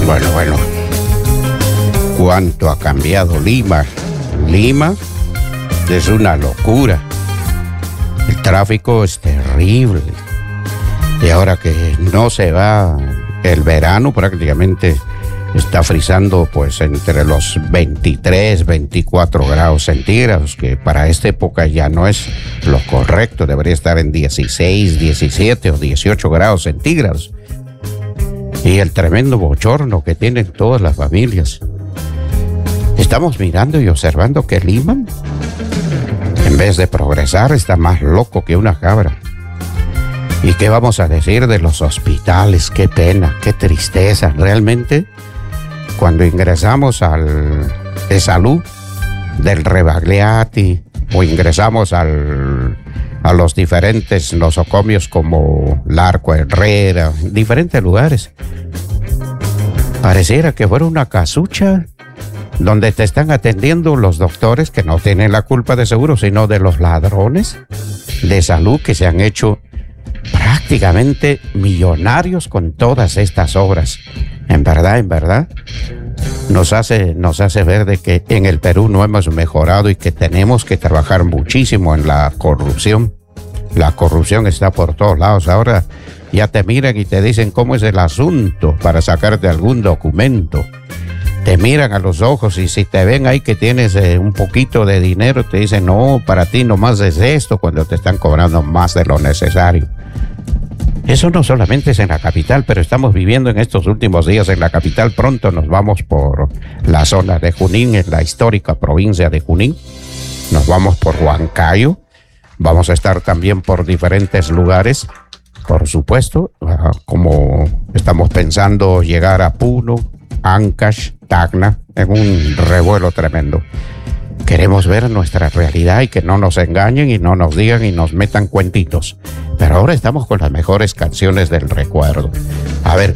Bueno. ¿Cuánto ha cambiado Lima? Lima es una locura. El tráfico es terrible. Y ahora que no se va el verano, prácticamente está frizando pues entre los 23, 24 grados centígrados, que para esta época ya no es lo correcto. Debería estar en 16, 17 o 18 grados centígrados. Y el tremendo bochorno que tienen todas las familias. Estamos mirando y observando que Lima, en vez de progresar, está más loco que una cabra. ¿Y qué vamos a decir de los hospitales? Qué pena, qué tristeza. Realmente, cuando ingresamos de salud del Rebagliati o ingresamos a los diferentes nosocomios como Larco Herrera, diferentes lugares, pareciera que fuera una casucha donde te están atendiendo los doctores que no tienen la culpa de seguro, sino de los ladrones de salud que se han hecho prácticamente millonarios con todas estas obras. En verdad, nos hace ver de que en el Perú no hemos mejorado y que tenemos que trabajar muchísimo en la corrupción. La corrupción está por todos lados. Ahora ya te miran y te dicen cómo es el asunto para sacarte algún documento. Te miran a los ojos y si te ven ahí que tienes un poquito de dinero, te dicen, no, para ti nomás es esto, cuando te están cobrando más de lo necesario. Eso no solamente es en la capital, pero estamos viviendo en estos últimos días en la capital. Pronto nos vamos por la zona de Junín, en la histórica provincia de Junín. Nos vamos por Huancayo. Vamos a estar también por diferentes lugares. Por supuesto, como estamos pensando llegar a Puno, Ancash, Tacna, en un revuelo tremendo. Queremos ver nuestra realidad y que no nos engañen y no nos digan y nos metan cuentitos. Pero ahora estamos con las mejores canciones del recuerdo. A ver,